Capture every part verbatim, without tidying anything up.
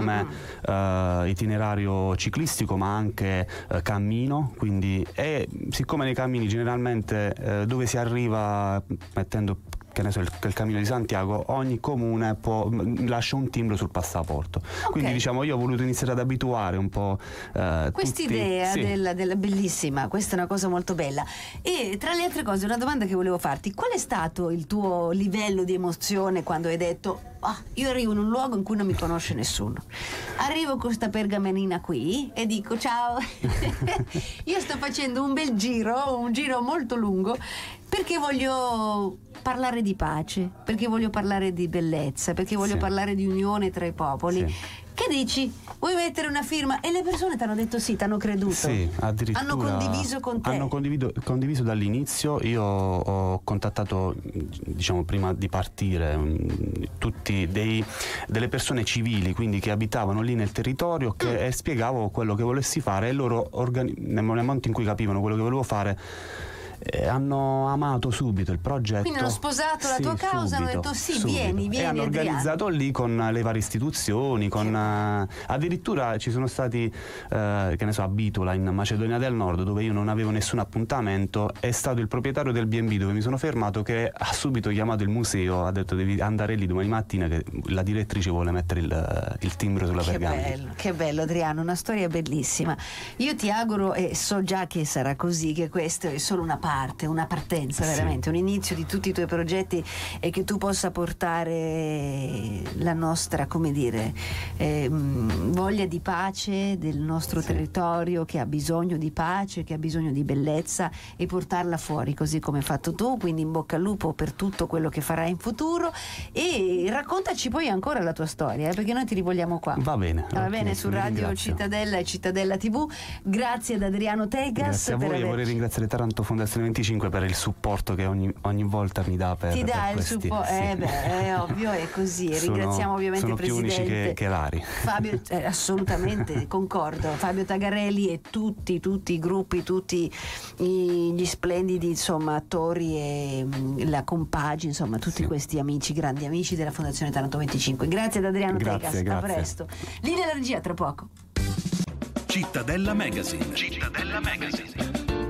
come uh, itinerario ciclistico ma anche uh, cammino, quindi e siccome nei cammini generalmente uh, dove si arriva mettendo che ne so, il, il Cammino di Santiago, ogni comune può, lascia un timbro sul passaporto. Okay. Quindi diciamo io ho voluto iniziare ad abituare un po' eh, quest'idea sì. della, della bellissima, questa è una cosa molto bella. E tra le altre cose una domanda che volevo farti: qual è stato il tuo livello di emozione quando hai detto ah, io arrivo in un luogo in cui non mi conosce nessuno, arrivo con questa pergamenina qui e dico ciao io sto facendo un bel giro, un giro molto lungo perché voglio parlare di pace, perché voglio parlare di bellezza, perché voglio sì. parlare di unione tra i popoli. Sì. Che dici? Vuoi mettere una firma? E le persone ti hanno detto sì, ti hanno creduto. Sì, addirittura hanno condiviso con te. Hanno condiviso, condiviso dall'inizio. Io ho contattato, diciamo, prima di partire, tutti dei, delle persone civili, quindi che abitavano lì nel territorio, che, mm. e spiegavo quello che volessi fare, e loro, organi- nel momento in cui capivano quello che volevo fare, Eh, hanno amato subito il progetto. Quindi hanno sposato la sì, tua causa, subito, hanno detto sì, subito. vieni, vieni. E hanno Adriano. organizzato lì con le varie istituzioni, con uh, addirittura ci sono stati, uh, che ne so, a Bitola in Macedonia del Nord, dove io non avevo nessun appuntamento. È stato il proprietario del bi e bi dove mi sono fermato che ha subito chiamato il museo, ha detto devi andare lì domani mattina che la direttrice vuole mettere il, il timbro sulla pergamena. Che bello, che bello Adriano, una storia bellissima. Io ti auguro, e so già che sarà così, che questo è solo una parte parte, una partenza veramente, sì. un inizio di tutti i tuoi progetti, e che tu possa portare la nostra, come dire, eh, voglia di pace del nostro sì. territorio, che ha bisogno di pace, che ha bisogno di bellezza, e portarla fuori così come hai fatto tu. Quindi in bocca al lupo per tutto quello che farai in futuro, e raccontaci poi ancora la tua storia, eh, perché noi ti rivogliamo qua. Va bene. Va bene, su Radio Cittadella e Cittadella tivù. Grazie ad Adriano Tegas. Grazie a voi, aver... e vorrei ringraziare Taranto Fondazione venticinque per il supporto che ogni, ogni volta mi dà per ti dà per il questi, supporto, sì. eh beh, è ovvio, è così. Sono, ringraziamo ovviamente sono il presidente più unici che, che rari. Fabio, eh, assolutamente concordo, Fabio Tagarelli, e tutti tutti i gruppi, tutti i, gli splendidi, insomma, attori, e mh, la compagine, insomma tutti sì. questi amici, grandi amici della Fondazione Taranto venticinque. Grazie ad Adriano grazie, Tegas, grazie. a presto. Lì nella regia tra poco. Cittadella Magazine. Cittadella Magazine.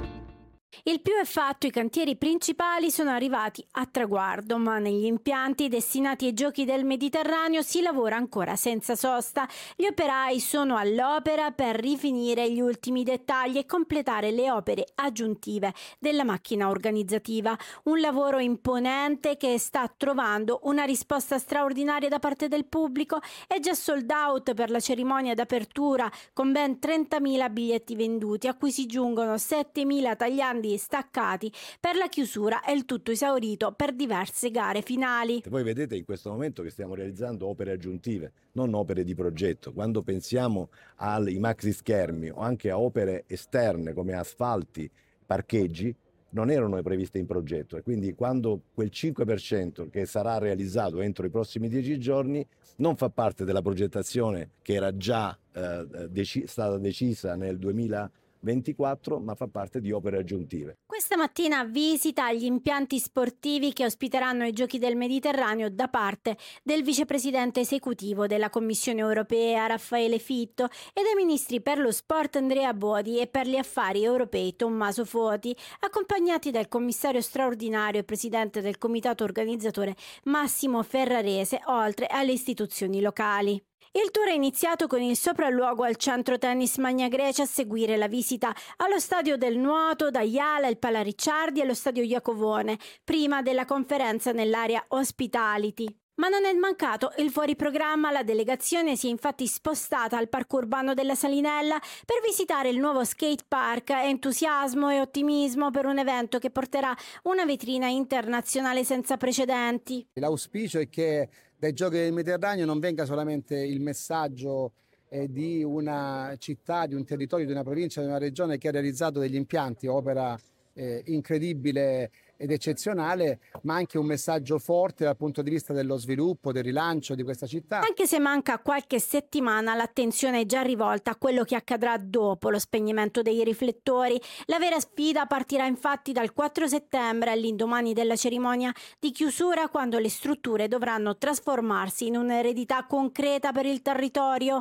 Il più è fatto, i cantieri principali sono arrivati a traguardo, ma negli impianti destinati ai Giochi del Mediterraneo si lavora ancora senza sosta. Gli operai sono all'opera per rifinire gli ultimi dettagli e completare le opere aggiuntive della macchina organizzativa. Un lavoro imponente che sta trovando una risposta straordinaria da parte del pubblico. È già sold out per la cerimonia d'apertura, con ben trentamila biglietti venduti, a cui si giungono settemila tagliandi staccati per la chiusura, e il tutto esaurito per diverse gare finali. E voi vedete in questo momento che stiamo realizzando opere aggiuntive, non opere di progetto. Quando pensiamo ai maxi schermi o anche a opere esterne come asfalti, parcheggi, non erano previste in progetto, e quindi quando quel cinque per cento che sarà realizzato entro i prossimi dieci giorni non fa parte della progettazione che era già eh, dec- stata decisa nel duemilaventiquattro, ma fa parte di opere aggiuntive. Questa mattina visita agli impianti sportivi che ospiteranno i Giochi del Mediterraneo da parte del vicepresidente esecutivo della Commissione europea Raffaele Fitto e dei ministri per lo sport Andrea Bodi e per gli affari europei Tommaso Foti, accompagnati dal commissario straordinario e presidente del comitato organizzatore Massimo Ferrarese, oltre alle istituzioni locali. Il tour è iniziato con il sopralluogo al centro tennis Magna Grecia, a seguire la visita allo stadio del nuoto da Iala, il Pala Ricciardi e lo stadio Iacovone, prima della conferenza nell'area Hospitality. Ma non è mancato il fuoriprogramma. La delegazione si è infatti spostata al parco urbano della Salinella per visitare il nuovo skate park. Entusiasmo e ottimismo per un evento che porterà una vetrina internazionale senza precedenti. L'auspicio è che dai Giochi del Mediterraneo non venga solamente il messaggio eh, di una città, di un territorio, di una provincia, di una regione che ha realizzato degli impianti, opera eh, incredibile ed eccezionale, ma anche un messaggio forte dal punto di vista dello sviluppo, del rilancio di questa città. Anche se manca qualche settimana, l'attenzione è già rivolta a quello che accadrà dopo lo spegnimento dei riflettori. La vera sfida partirà infatti dal quattro settembre, all'indomani della cerimonia di chiusura, quando le strutture dovranno trasformarsi in un'eredità concreta per il territorio.